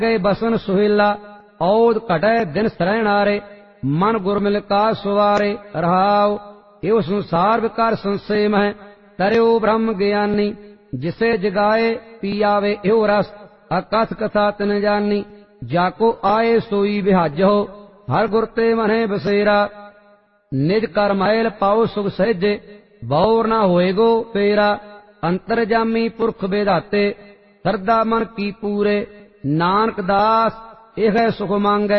ਕੇ ਬਸਨ ਸੁਹੇਲਾ ਔਦ ਘਟੈ ਦਿਨ ਸਰਹਿਣਾਰੇ ਮਨ ਗੁਰਮਿਲ ਕਾ ਸੁਵਾਰੇ ਰਹਾਉ। ਇਹੋ ਸੰਸਾਰ ਵਿਕਾਰ ਸੰਸੇ ਮਹਿ ਤਰਿਓ ਬ੍ਰਹਮ ਗਿਆਨੀ ਜਿਸੇ ਜਗਾਏ ਪੀਆਵੇ ਇਹੋ ਰਸ ਅਕਥ ਕਥਾ ਤਿਨ ਜਾਨੀ ਜਾਕੋ ਆਏ ਸੋਈ ਵਿਹਾਜੋ ਹਰ ਗੁਰ ਤੇ ਮਨੈ ਬਸੇਰਾ ਨਿਜ ਕਰ ਮਹਿਲ ਪਾਉ ਸੁਖ ਸਹਿਜੇ ਬੌਰ ਨਾ ਹੋਏਗੋ ਤੇਰਾ ਅੰਤਰਜਾਮੀ ਪੁਰਖ ਵਿਧਾਤੇ ਸਰਦਾ ਮਨ ਕੀ ਪੂਰੇ ਨਾਨਕ ਦਾਸ ਇਹ ਸੁਖ ਮੰਗੈ